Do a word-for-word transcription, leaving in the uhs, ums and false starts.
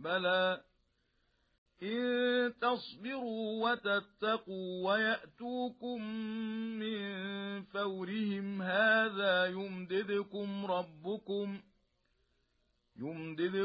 بلى إن تصبروا وتتقوا ويأتوكم من فورهم هذا يمددكم ربكم يمددكم